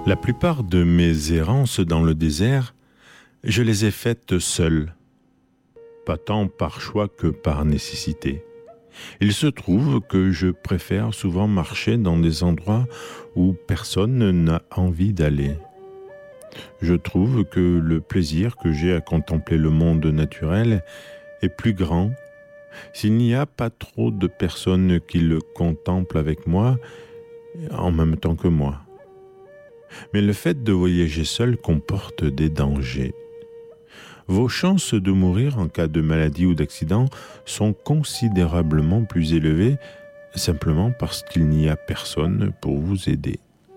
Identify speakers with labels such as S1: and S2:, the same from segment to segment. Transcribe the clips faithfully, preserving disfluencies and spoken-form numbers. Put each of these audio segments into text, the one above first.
S1: La plupart de mes errances dans le désert, je les ai faites seul, pas tant par choix que par nécessité. Il se trouve que je préfère souvent marcher dans des endroits où personne n'a envie d'aller. Je trouve que le plaisir que j'ai à contempler le monde naturel est plus grand s'il n'y a pas trop de personnes qui le contemplent avec moi en même temps que moi. Mais le fait de voyager seul comporte des dangers. Vos chances de mourir en cas de maladie ou d'accident sont considérablement plus élevées simplement parce qu'il n'y a personne pour vous aider.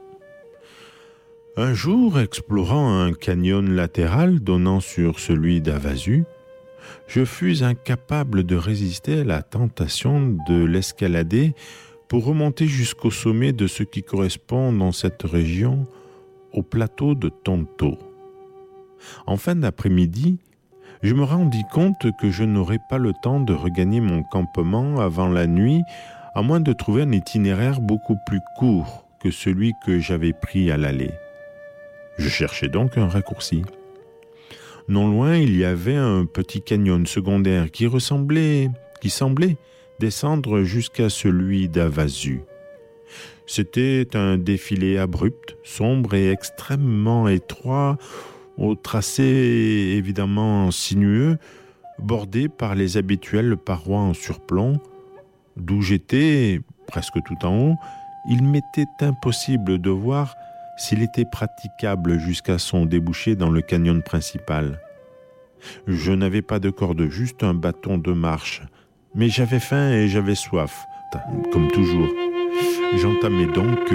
S1: Un jour, explorant un canyon latéral donnant sur celui d'Havasu, je fus incapable de résister à la tentation de l'escalader pour remonter jusqu'au sommet de ce qui correspond dans cette région au plateau de Tonto. En fin d'après-midi, je me rendis compte que je n'aurais pas le temps de regagner mon campement avant la nuit, à moins de trouver un itinéraire beaucoup plus court que celui que j'avais pris à l'aller. Je cherchais donc un raccourci. Non loin, il y avait un petit canyon secondaire qui ressemblait, qui semblait descendre jusqu'à celui d'Havasu. C'était un défilé abrupt, sombre et extrêmement étroit, au tracé évidemment sinueux, bordé par les habituelles parois en surplomb, d'où j'étais, presque tout en haut, il m'était impossible de voir s'il était praticable jusqu'à son débouché dans le canyon principal. Je n'avais pas de corde, juste un bâton de marche, mais j'avais faim et j'avais soif, comme toujours. J'entamai donc